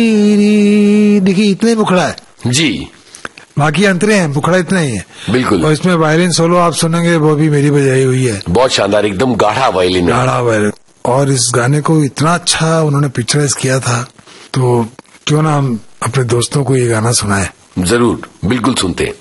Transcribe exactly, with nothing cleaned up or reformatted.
देखिए इतने मुखड़ा है जी, बाकी अंतरे हैं, मुखड़ा इतना ही है बिल्कुल। और इसमें वायलिन सोलो आप सुनेंगे वो भी मेरी बजाई हुई है, बहुत शानदार, एकदम गाढ़ा वायलिन है। गाढ़ा वायलिन। और इस गाने को इतना अच्छा उन्होंने पिक्चराइज किया था, तो क्यों ना हम अपने दोस्तों को ये गाना सुनाए। जरूर, बिल्कुल सुनते हैं।